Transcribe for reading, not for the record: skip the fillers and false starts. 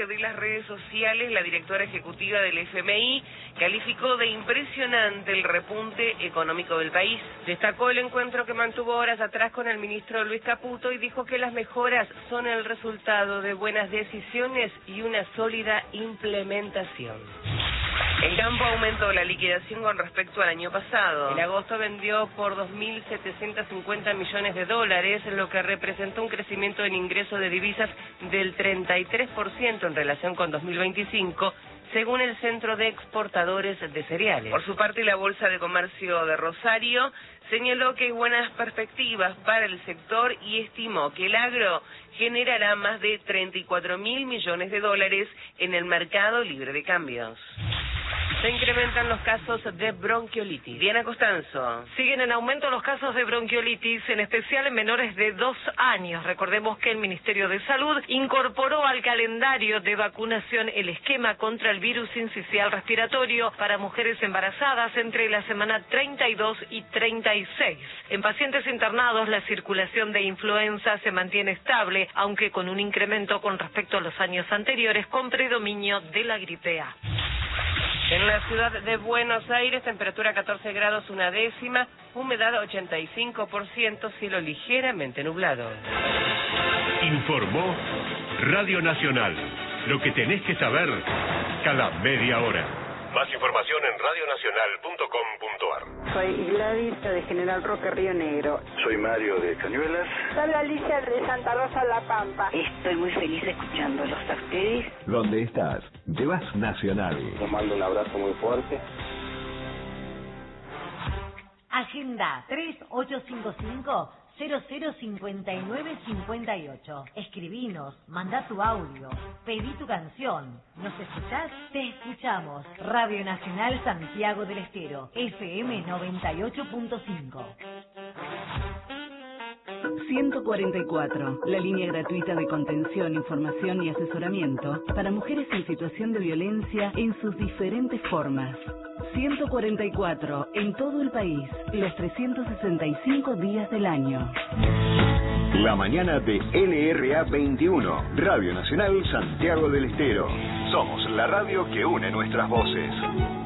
de las redes sociales, la directora ejecutiva del FMI calificó de impresionante el repunte económico del país. Destacó el encuentro que mantuvo horas atrás con el ministro Luis Caputo y dijo que las mejoras son el resultado de buenas decisiones y una sólida implementación. El campo aumentó la liquidación con respecto al año pasado. En agosto vendió por 2.750 millones de dólares, lo que representó un crecimiento en ingresos de divisas del 33% en relación con 2025, según el Centro de Exportadores de Cereales. Por su parte, la Bolsa de Comercio de Rosario señaló que hay buenas perspectivas para el sector y estimó que el agro generará más de 34.000 millones de dólares en el mercado libre de cambios. Se incrementan los casos de bronquiolitis. Diana Costanzo. Siguen en aumento los casos de bronquiolitis, en especial en menores de 2 años. Recordemos que el Ministerio de Salud incorporó al calendario de vacunación el esquema contra el virus sincicial respiratorio para mujeres embarazadas entre la semana 32 y 36. En pacientes internados, la circulación de influenza se mantiene estable, aunque con un incremento con respecto a los años anteriores, con predominio de la gripe A. En la ciudad de Buenos Aires, temperatura 14 grados una décima, humedad 85%, cielo ligeramente nublado. Informó Radio Nacional. Lo que tenés que saber cada media hora. Más información en radionacional.com.ar. Soy Gladys de General Roque, Río Negro. Soy Mario de Cañuelas. Soy Alicia de Santa Rosa, La Pampa. Estoy muy feliz escuchándolos a ustedes. ¿Dónde estás? Llevas Nacional. Les mando un abrazo muy fuerte. Agenda 3855-005958. Escribinos, manda tu audio, pedí tu canción. ¿Nos escuchás? Te escuchamos. Radio Nacional Santiago del Estero, FM 98.5. 144, la línea gratuita de contención, información y asesoramiento para mujeres en situación de violencia en sus diferentes formas. 144, en todo el país, los 365 días del año. La mañana de LRA 21, Radio Nacional Santiago del Estero. Somos la radio que une nuestras voces.